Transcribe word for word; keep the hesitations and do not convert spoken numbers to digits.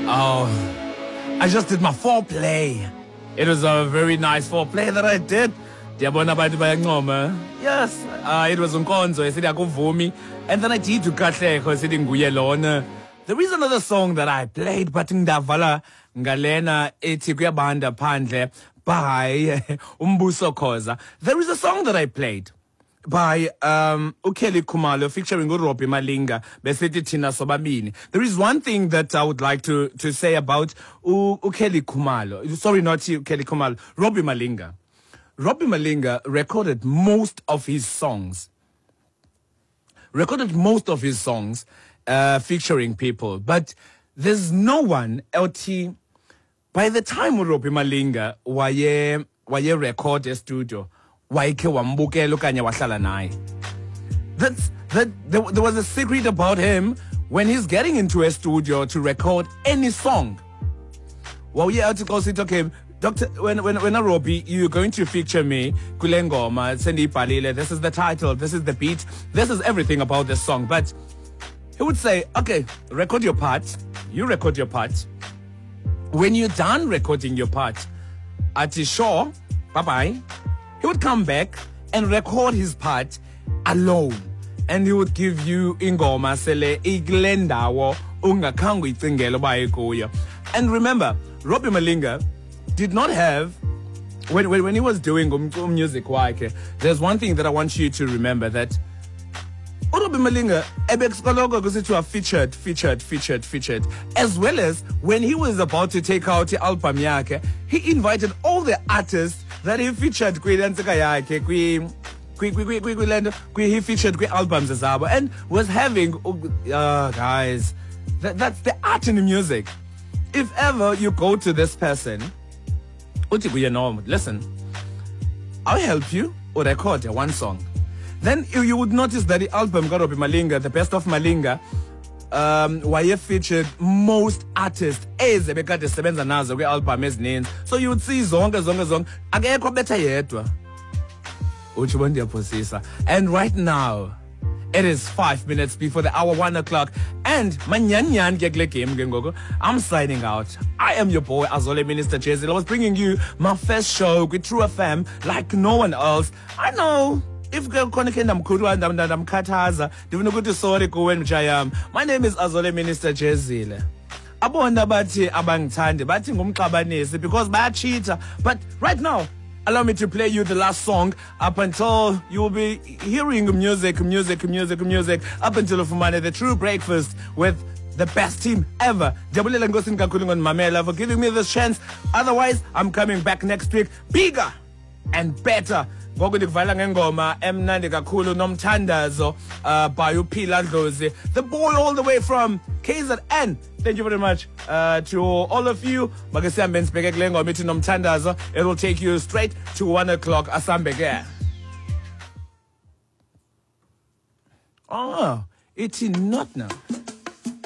Oh, I just did my foreplay. It was a very nice foreplay that I did. Ndiyabona abantu bayancoma. Yes, uh, it was unkonzo esithi akuvumi. And then I did to Katlego esithi nguye lona. There is another song that I played, but ndavala ngalena ethi kuyabanda phandle by Umbuso Khoza. There is a song that I played by um uKelly Khumalo featuring uRobbie Malinga besithi thina sobabini. There is one thing that I would like to to say about U- uKelly Khumalo. Sorry, not uKelly Khumalo, Robbie Malinga. Robbie Malinga recorded most of his songs. Recorded most of his songs uh, featuring people, but there's no one L T. By the time Robbie Malinga waye waye record a studio, waike wambukela okanye wahlala naye. That's that there, there was a secret about him when he's getting into a studio to record any song. Well, yeah, article said, okay, Doctor, when when when a Robbie, you're going to feature me, Kulengoma, Sendi Palile, this is the title, this is the beat, this is everything about the song. But he would say, okay, record your part, you record your part. When you're done recording your part, Ati sure, bye-bye, he would come back and record his part alone. And he would give you ingoma sele iglendawo ungakhange uyicingele uba ikuyo. And remember, Robbie Malinga did not have, when, when, when he was doing um, um, music wakhe, there's one thing that I want you to remember, that Robbie Malinga ebex to have featured, featured, featured, featured, as well as when he was about to take out the album yakhe, he invited all the artists that he featured kwi danceka yakhe, kwi kwi kwi kwi kwi lento, kwi he featured kwi albums zabo, and was having, uh, guys, that, that's the art in the music. If ever you go to this person, uthi know, listen, I'll help you or record one song. Then you, you would notice that the album got Robbie Malinga, the best of Malinga, um, waye featured most artists as bekade sebenza nazo kwi album ezininzi. So you would see zonke zonke zonke akekho betha yedwa. Uthi bondiyaphosisa. And right now, it is five minutes before the hour one o'clock. And manyanyan ke kule game ke ngoku. I'm signing out. I am your boy Azole Minister Jezil. I was bringing you my first show with True F M like no one else. I know. If khona ke ndamkhulwa ndamkhathaza ndifuna ukuthi sorry kuwe mjayam. My name is Azole Minister Jezile. Abona bathi abangithandi bathi ngumxabanisi because bayacheater. But right now, allow me to play you the last song up until you will be hearing music, music, music, music, up until ufumane the True Breakfast with the best team ever. Jabulela ngosini kakhulu ngonimamela for giving me this chance. Otherwise, I'm coming back next week bigger and better. Ngoku ndikuvala ngengoma emnandi kakhulu nomthandazo uh, by uPhila Dlozi, the boy all the way from K Z N. Thank you very much uh, to all of you. Make sihambe sibheke kule ngoma ithi nomthandazo. It will take you straight to one o'clock. Asambe ke. Oh, it's not now.